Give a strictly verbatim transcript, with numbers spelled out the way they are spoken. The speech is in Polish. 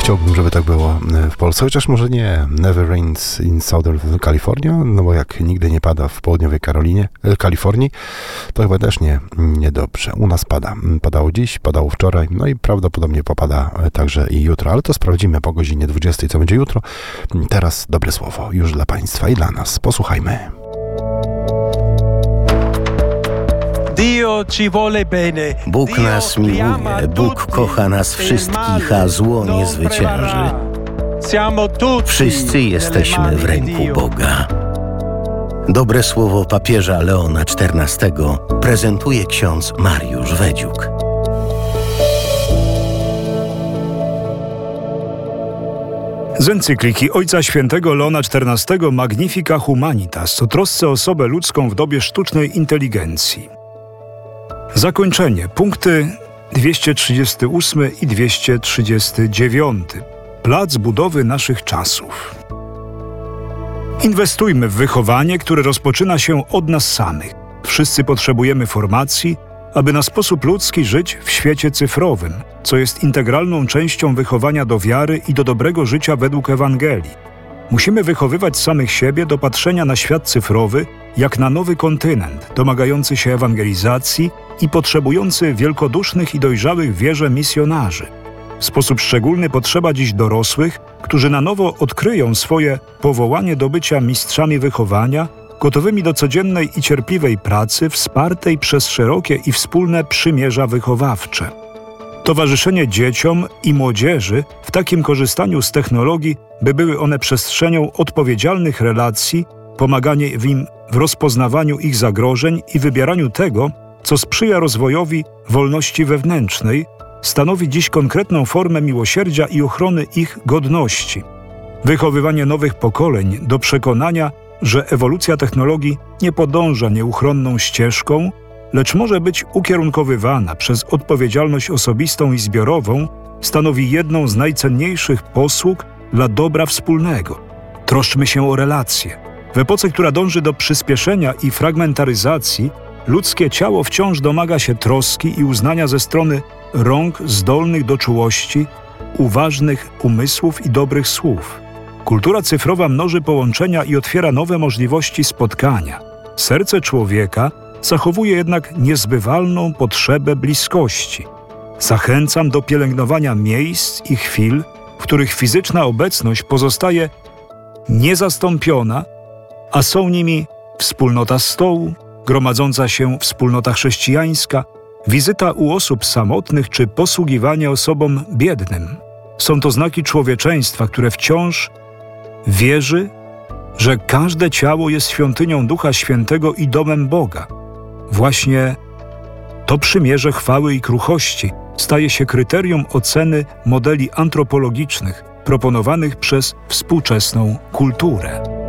Chciałbym, żeby tak było w Polsce, chociaż może nie. Never rains in Southern California, no bo jak nigdy nie pada w południowej Karolinie, Kalifornii, to chyba też nie, niedobrze. U nas pada. Padało dziś, padało wczoraj, no i prawdopodobnie popada także i jutro, ale to sprawdzimy po godzinie dwudziestej, co będzie jutro. Teraz dobre słowo już dla Państwa i dla nas. Posłuchajmy. Bóg nas miłuje, Bóg kocha nas wszystkich, a zło nie zwycięży. Wszyscy jesteśmy w ręku Boga. Dobre słowo papieża Leona czternastego prezentuje ksiądz Mariusz Wedziuk. Z encykliki Ojca Świętego Leona czternastego Magnifica Humanitas o trosce o osobę ludzką w dobie sztucznej inteligencji. Zakończenie. Punkty dwieście trzydziesty ósmy i dwieście trzydziesty dziewiąty. Plac budowy naszych czasów. Inwestujmy w wychowanie, które rozpoczyna się od nas samych. Wszyscy potrzebujemy formacji, aby na sposób ludzki żyć w świecie cyfrowym, co jest integralną częścią wychowania do wiary i do dobrego życia według Ewangelii. Musimy wychowywać samych siebie do patrzenia na świat cyfrowy jak na nowy kontynent, domagający się ewangelizacji i potrzebujący wielkodusznych i dojrzałych w wierze misjonarzy. W sposób szczególny potrzeba dziś dorosłych, którzy na nowo odkryją swoje powołanie do bycia mistrzami wychowania, gotowymi do codziennej i cierpliwej pracy, wspartej przez szerokie i wspólne przymierza wychowawcze. Towarzyszenie dzieciom i młodzieży w takim korzystaniu z technologii, by były one przestrzenią odpowiedzialnych relacji, pomaganie im w rozpoznawaniu ich zagrożeń i wybieraniu tego, co sprzyja rozwojowi wolności wewnętrznej, stanowi dziś konkretną formę miłosierdzia i ochrony ich godności. Wychowywanie nowych pokoleń do przekonania, że ewolucja technologii nie podąża nieuchronną ścieżką, lecz może być ukierunkowywana przez odpowiedzialność osobistą i zbiorową, stanowi jedną z najcenniejszych posług dla dobra wspólnego. Troszczmy się o relacje. W epoce, która dąży do przyspieszenia i fragmentaryzacji, ludzkie ciało wciąż domaga się troski i uznania ze strony rąk zdolnych do czułości, uważnych umysłów i dobrych słów. Kultura cyfrowa mnoży połączenia i otwiera nowe możliwości spotkania. Serce człowieka zachowuje jednak niezbywalną potrzebę bliskości. Zachęcam do pielęgnowania miejsc i chwil, w których fizyczna obecność pozostaje niezastąpiona, a są nimi wspólnota stołu, gromadząca się wspólnota chrześcijańska, wizyta u osób samotnych czy posługiwanie osobom biednym. Są to znaki człowieczeństwa, które wciąż wierzy, że każde ciało jest świątynią Ducha Świętego i domem Boga. Właśnie to przymierze chwały i kruchości staje się kryterium oceny modeli antropologicznych proponowanych przez współczesną kulturę.